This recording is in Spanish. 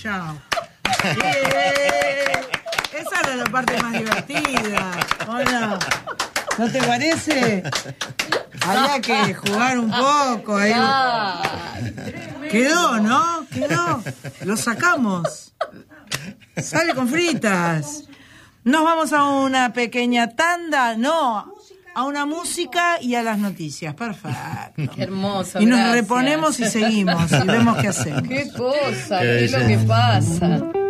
Chao. Esa era la parte más divertida. ¿O no? ¿No te parece? Había que jugar un poco ahí. Quedó, ¿no? Quedó. Lo sacamos. Sale con fritas. Nos vamos a una pequeña tanda. No, a una música y a las noticias. Perfecto. Qué hermoso. Y nos gracias. reponemos y seguimos. Y vemos qué hacemos. Qué cosa, qué es lo que pasa.